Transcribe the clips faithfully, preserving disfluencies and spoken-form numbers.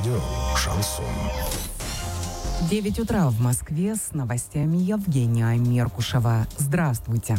радио «Шансон». девять утра в Москве, с новостями Евгения Меркушева. Здравствуйте.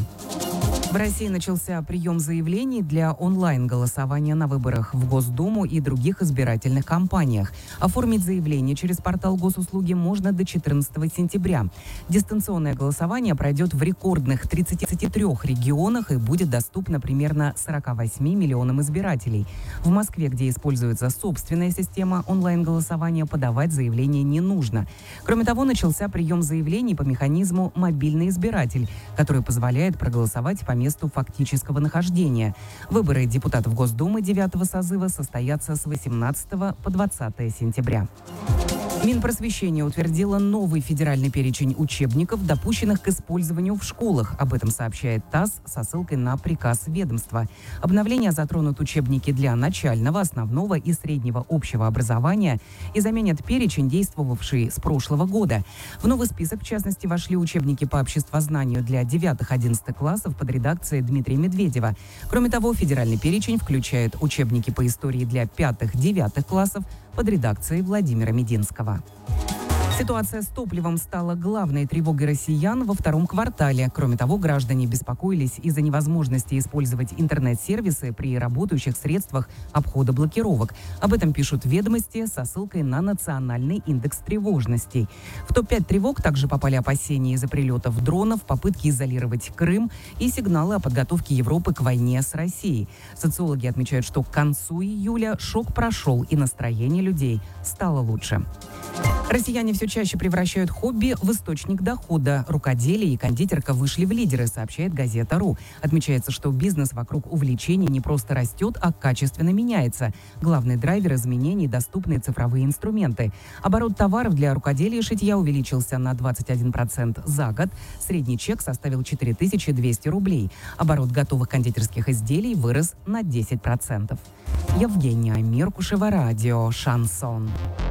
В России начался прием заявлений для онлайн-голосования на выборах в Госдуму и других избирательных кампаниях. Оформить заявление через портал госуслуги можно до четырнадцатого сентября. Дистанционное голосование пройдет в рекордных тридцати трёх регионах и будет доступно примерно сорока восьми миллионам избирателей. В Москве, где используется собственная система онлайн-голосования, подавать заявление не нужно. Кроме того, начался прием заявлений по механизму «Мобильный избиратель», который позволяет проголосовать по месту фактического нахождения. Выборы депутатов Госдумы девятого созыва состоятся с восемнадцатого по двадцатое сентября. Минпросвещение утвердило новый федеральный перечень учебников, допущенных к использованию в школах. Об этом сообщает ТАСС со ссылкой на приказ ведомства. Обновления затронут учебники для начального, основного и среднего общего образования и заменят перечень, действовавший с прошлого года. В новый список, в частности, вошли учебники по обществознанию для девятых-одиннадцатых классов под редакцией Дмитрия Медведева. Кроме того, федеральный перечень включает учебники по истории для пятых-девятых классов под редакцией Владимира Мединского. Ситуация с топливом стала главной тревогой россиян во втором квартале. Кроме того, граждане беспокоились из-за невозможности использовать интернет-сервисы при работающих средствах обхода блокировок. Об этом пишут «Ведомости» со ссылкой на национальный индекс тревожности. В топ пять тревог также попали опасения из-за прилетов дронов, попытки изолировать Крым и сигналы о подготовке Европы к войне с Россией. Социологи отмечают, что к концу июля шок прошел и настроение людей стало лучше. Россияне все чаще превращают хобби в источник дохода. Рукоделие и кондитерка вышли в лидеры, сообщает газета «Ру». Отмечается, что бизнес вокруг увлечений не просто растет, а качественно меняется. Главный драйвер изменений – доступные цифровые инструменты. Оборот товаров для рукоделия и шитья увеличился на двадцать один процент за год. Средний чек составил четыре тысячи двести рублей. Оборот готовых кондитерских изделий вырос на десять процентов. Евгения Меркушева, радио «Шансон».